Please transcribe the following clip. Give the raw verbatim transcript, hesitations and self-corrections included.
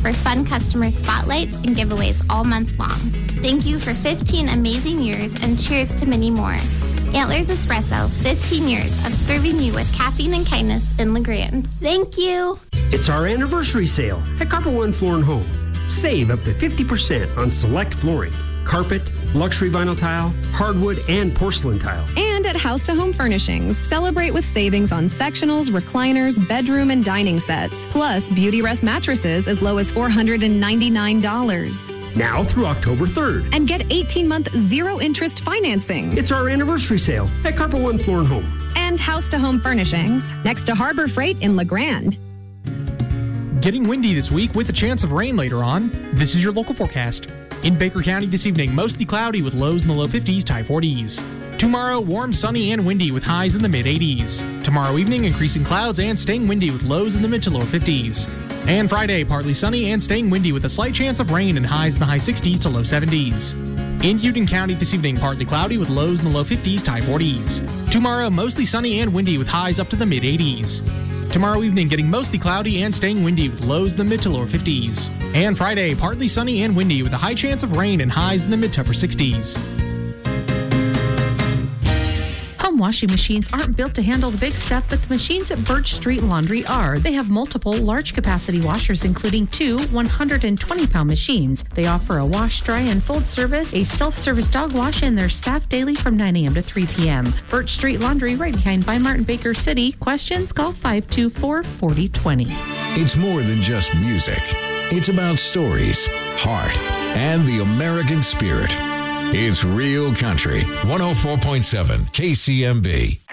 for fun customer spotlights and giveaways all month long. Thank you for fifteen amazing years and cheers to many more. Antlers Espresso, fifteen years of serving you with caffeine and kindness in LeGrand. Thank you. It's our anniversary sale at Carpet One Floor and Home. Save up to fifty percent on select flooring, carpet, luxury vinyl tile, hardwood, and porcelain tile. And at House to Home Furnishings, celebrate with savings on sectionals, recliners, bedroom, and dining sets, plus Beauty Rest mattresses as low as four hundred ninety-nine dollars. Now through October third. And get eighteen-month zero-interest financing. It's our anniversary sale at Carpet One Floor and Home. And House to Home Furnishings, next to Harbor Freight in LeGrand. Getting windy this week with a chance of rain later on. This is your local forecast. In Baker County this evening, mostly cloudy with lows in the low fifties to high forties. Tomorrow, warm, sunny, and windy with highs in the mid-eighties. Tomorrow evening, increasing clouds and staying windy with lows in the mid to lower fifties. And Friday, partly sunny and staying windy with a slight chance of rain and highs in the high sixties to low seventies. In Union County this evening, partly cloudy with lows in the low fifties to high forties. Tomorrow, mostly sunny and windy with highs up to the mid-eighties. Tomorrow evening, getting mostly cloudy and staying windy with lows in the mid to lower fifties. And Friday, partly sunny and windy with a high chance of rain and highs in the mid to upper sixties. Home washing machines aren't built to handle the big stuff, but the machines at Birch Street Laundry are. They have multiple large capacity washers, including two one hundred twenty pound machines. They offer a wash, dry, and fold service, a self-service dog wash, and they're staffed daily from nine a.m. to three p.m. Birch Street Laundry, right behind By Martin Baker City. Questions? Call five two four, four zero two zero. It's more than just music. It's about stories, heart, and the American spirit. It's Real Country, one oh four point seven K C M B.